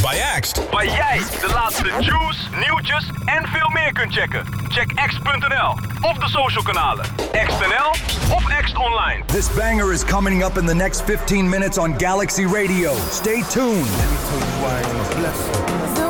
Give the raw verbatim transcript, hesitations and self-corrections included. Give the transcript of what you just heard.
bij Axt. Waar jij de laatste news, nieuwtjes en veel meer kunt checken. Check axt punt n l of de social kanalen. Axt punt n l of Axt Online. This banger is coming up in the next fifteen minutes on Galaxy Radio. Stay tuned.